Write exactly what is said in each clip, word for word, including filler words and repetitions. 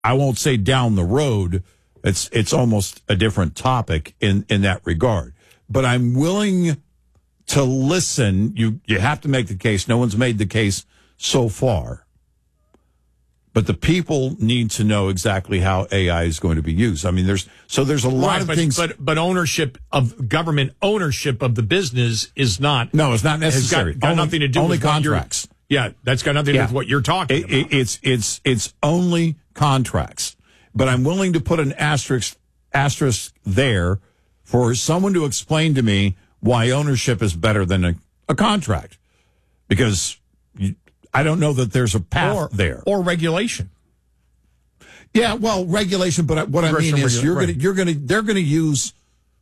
I won't say down the road. It's it's almost a different topic in, in that regard. But I'm willing to listen. You you have to make the case. No one's made the case so far. But the people need to know exactly how A I is going to be used. I mean, there's so there's a lot right, of but, things. But but ownership of government ownership of the business is not. No, it's not necessary. Has got, got only, nothing to do only with contracts. Yeah, that's got nothing to do yeah. with what you're talking it, about. It, it's it's it's only contracts. But I'm willing to put an asterisk asterisk there for someone to explain to me why ownership is better than a, a contract, because you, I don't know that there's a path or, there or regulation. Yeah, well, regulation. But what I mean is, you're right. going to you're going to they're going to use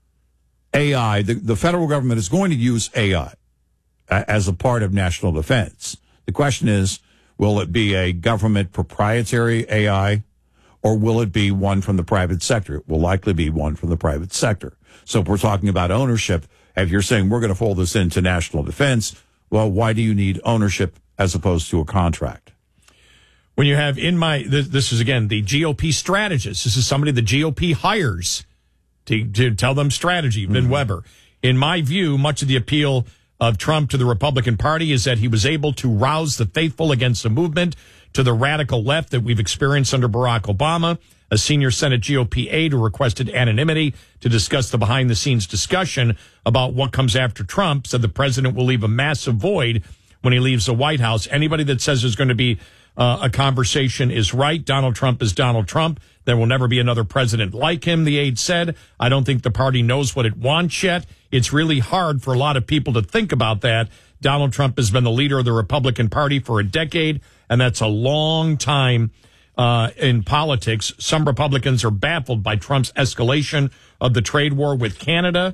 A I. The, the federal government is going to use A I as a part of national defense. The question is, will it be a government proprietary A I? Or will it be one from the private sector? It will likely be one from the private sector. So if we're talking about ownership, if you're saying we're going to fold this into national defense, well, why do you need ownership as opposed to a contract? When you have in my, this, this is again, the G O P strategist. This is somebody the G O P hires to, to tell them strategy, Vin mm-hmm. Weber. In my view, much of the appeal of Trump to the Republican Party is that he was able to rouse the faithful against a movement to the radical left that we've experienced under Barack Obama. A senior Senate G O P aide who requested anonymity to discuss the behind-the-scenes discussion about what comes after Trump said the president will leave a massive void when he leaves the White House. Anybody that says there's going to be uh, a conversation is right. Donald Trump is Donald Trump. There will never be another president like him, the aide said. I don't think the party knows what it wants yet. It's really hard for a lot of people to think about that. Donald Trump has been the leader of the Republican Party for a decade, and that's a long time uh, in politics. Some Republicans are baffled by Trump's escalation of the trade war with Canada.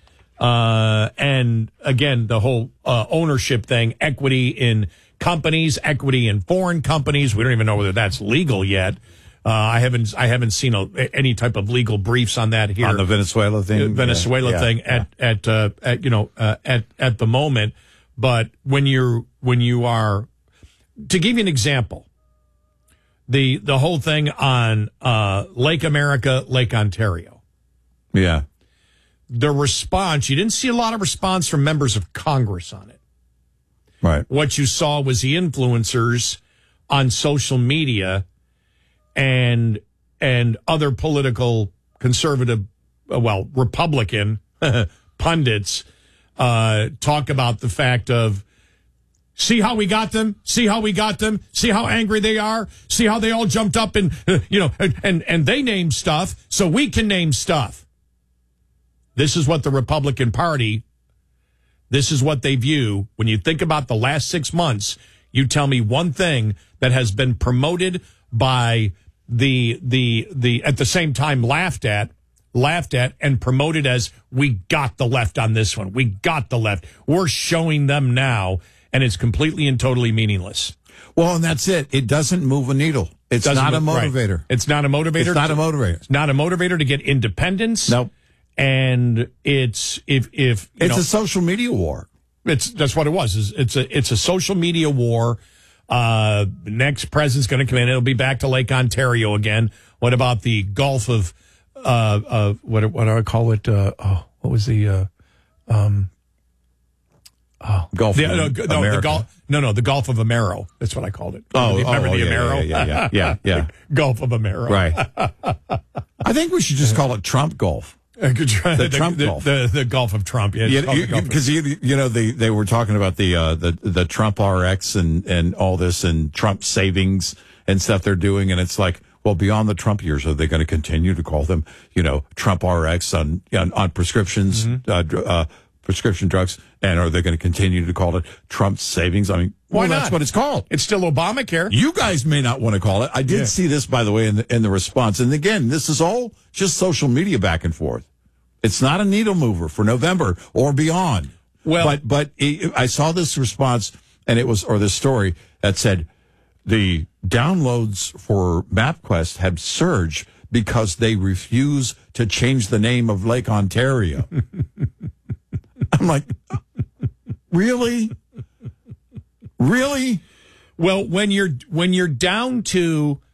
Uh, and again, the whole uh, ownership thing, equity in companies, equity in foreign companies. We don't even know whether that's legal yet. Uh, I haven't I haven't seen a, any type of legal briefs on that here. On the Venezuela thing? Uh, Venezuela yeah, thing yeah, at, yeah. at, uh, at, you know, uh, at, at the moment. But when you're, when you are, to give you an example, the, the whole thing on, uh, Lake America, Lake Ontario. Yeah. The response, you didn't see a lot of response from members of Congress on it. Right. What you saw was the influencers on social media and, and other political conservative, well, Republican pundits, Uh, talk about the fact of, see how we got them? See how we got them? See how angry they are? See how they all jumped up and, uh, you know, and, and, and they named stuff, so we can name stuff. This is what the Republican Party, this is what they view. When you think about the last six months, you tell me one thing that has been promoted by the, the, the, at the same time laughed at, laughed at and promoted as, we got the left on this one. We got the left. We're showing them now, and it's completely and totally meaningless. Well, and that's it. It doesn't move a needle. It's Doesn't not a move- right. motivator. It's not a motivator. It's not to- a motivator. It's not a motivator to get independence. Nope. And it's, if, if, you It's know, a social media war. It's, that's what it was. It's, it's a, it's a social media war. Uh, the next president's going to come in. It'll be back to Lake Ontario again. What about the Gulf of, uh, uh, what, what do I call it? Uh, oh, what was the, uh, um, oh, Gulf the, of no, no, America. the Gulf, no, no, the Gulf of Amero. That's what I called it. Oh, remember, remember oh, the yeah, Amero? yeah, yeah, yeah, yeah, yeah. Gulf of Amero. Right. I think we should just call it Trump Gulf. the, The Trump the, Gulf. The, the Gulf of Trump. Yeah, Yeah, because you, you, you know they they were talking about the uh, the the Trump R X and and all this and Trump savings and stuff they're doing, and it's like, well, beyond the Trump years, are they going to continue to call them, you know, Trump R X on on, on prescriptions, mm-hmm. uh, dr- uh, prescription drugs, and are they going to continue to call it Trump savings? I mean, Why well, not? that's what it's called. It's still Obamacare. You guys may not want to call it. I did Yeah. see this, by the way, in the, in the response. And again, this is all just social media back and forth. It's not a needle mover for November or beyond. Well, but but it, I saw this response, and it was or this story that said the downloads for MapQuest have surged because they refuse to change the name of Lake Ontario. I'm like, really, really? Well, when you're when you're down to